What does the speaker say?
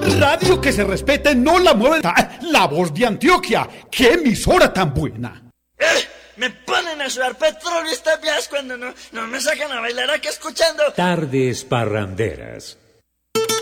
Radio que se respete, no la mueve. La Voz de Antioquia. ¡Qué emisora tan buena! Me ponen a sudar petróleo estas vías cuando no me sacan a bailar aquí escuchando. Tardes parranderas.